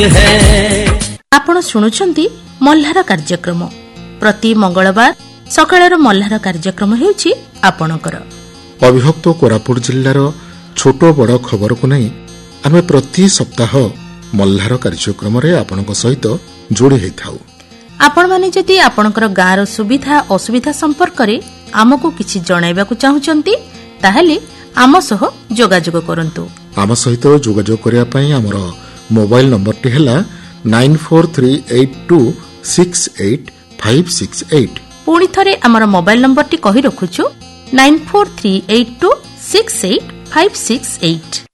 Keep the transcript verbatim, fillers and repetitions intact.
ଆପଣ ଶୁଣୁଛନ୍ତି ମଲ୍ହାର କାର୍ଯ୍ୟକ୍ରମ। ପ୍ରତି ମଙ୍ଗଳବାର ସକାଳର ମଲ୍ହାର କାର୍ଯ୍ୟକ୍ରମ ହେଉଛି ଆପଣଙ୍କର। ଅବିଭକ୍ତ କୋରାପୁଟ ଜିଲ୍ଲାର ଛୋଟ ବଡ଼ ଖବରକୁ ନେଇ ଆମେ ପ୍ରତି ସପ୍ତାହ ମଲ୍ହାର କାର୍ଯ୍ୟକ୍ରମରେ ଆପଣଙ୍କ ସହିତ ଯୋଡ଼ି ହୋଇଥାଉ। ଆପଣମାନେ ଯଦି ଆପଣଙ୍କର ଗାଁର ସୁବିଧା ଅସୁବିଧା ସମ୍ପର୍କରେ ଆମକୁ କିଛି ଜଣାଇବାକୁ ଚାହୁଁଛନ୍ତି ତାହେଲେ ଆମ ସହ ଯୋଗାଯୋଗ କରନ୍ତୁ। ଆମ ସହିତ ଯୋଗାଯୋଗ କରିବା ପାଇଁ ଆମର ମୋବାଇଲ ନମ୍ବରଟି ହେଲା nine four three eight two six eight five six eight. ପୁଣି ଥରେ ଆମର ମୋବାଇଲ ନମ୍ବରଟି କହି ରଖୁଛୁ nine four three eight two six eight five six eight.